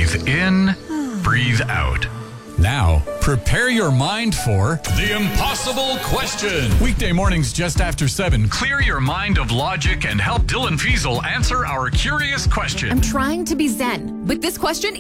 Breathe in, breathe out. Now, prepare your mind for The Impossible Question. weekday mornings just after 7. Clear your mind of logic and help Dylan Fiesel answer our curious question. I'm trying to be zen, but this question